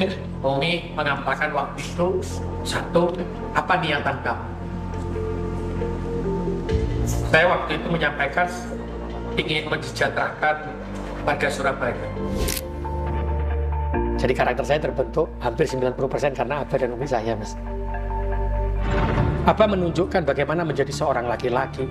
Umi mengampakkan waktu itu satu, apa niatan kamu? Saya waktu itu menyampaikan ingin mensejahterakan warga Surabaya. Jadi karakter saya terbentuk hampir 90% karena Abah dan Umi saya, Mas. Abah menunjukkan bagaimana menjadi seorang laki-laki.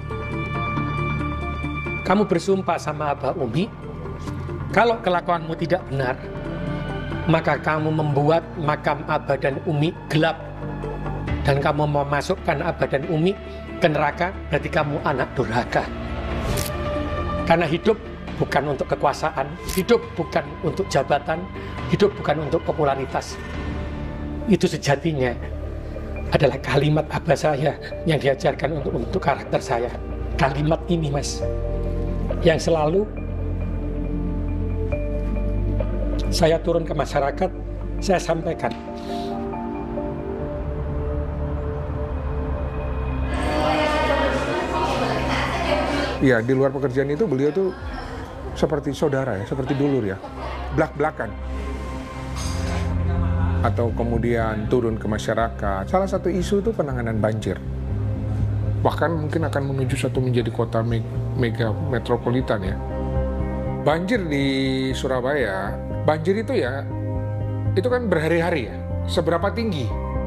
Kamu bersumpah sama Abah Umi, kalau kelakuanmu tidak benar, maka kamu membuat makam Abah dan Umi gelap. Dan kamu memasukkan Abah dan Umi ke neraka, berarti kamu anak durhaka. Karena hidup bukan untuk kekuasaan, hidup bukan untuk jabatan, hidup bukan untuk popularitas. Itu sejatinya adalah kalimat Abah saya yang diajarkan untuk karakter saya. Kalimat ini, Mas, yang selalu saya turun ke masyarakat, saya sampaikan. Ya, di luar pekerjaan itu beliau tuh seperti saudara ya, seperti dulur ya, belak-belakan. Atau kemudian turun ke masyarakat. Salah satu isu itu penanganan banjir. Bahkan mungkin akan menuju satu menjadi kota mega metropolitan ya. Banjir di Surabaya, banjir itu ya, itu kan berhari-hari ya. Seberapa tinggi?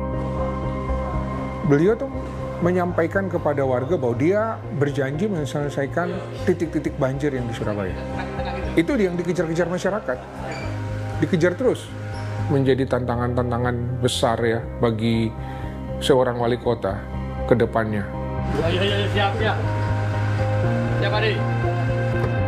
Beliau tuh menyampaikan kepada warga bahwa dia berjanji menyelesaikan titik-titik banjir yang di Surabaya. Itu yang dikejar-kejar masyarakat. Dikejar terus. Menjadi tantangan-tantangan besar ya bagi seorang wali kota ke depannya. Ya, siap ya. Siap, Adi.